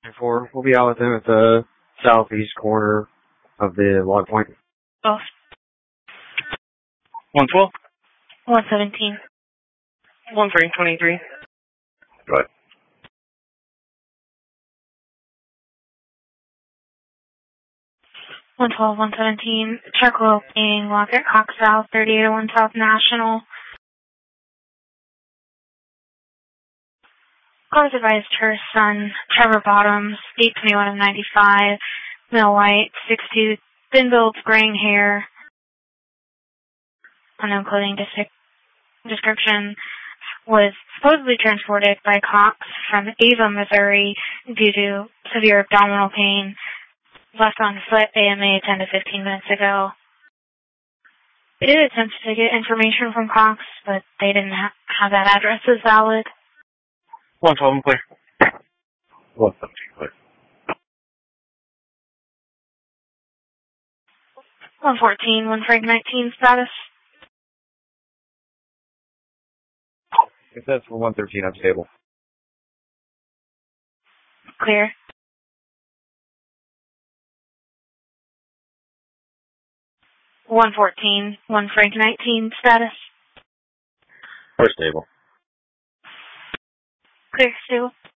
Therefore, we'll be out with him at the southeast corner of the log point. Both. 112? 117. 1323. Go ahead. 112, 117. Charcoal opening, walk at Cox South, 3801 South National. Cars advised her son, Trevor Bottoms, 821 of 95, male white, 6'2", thin build, graying hair, unknown clothing description, was supposedly transported by Cox from Ava, Missouri due to severe abdominal pain, left on foot AMA 10 to 15 minutes ago. They did attempt to get information from Cox, but they didn't have that address as valid. 112, clear. 117, clear. 114, 1 Frank 19 status. If that's for 113, I'm stable. Clear. 114, 1 Frank 19 status. We're stable. Clear, stable.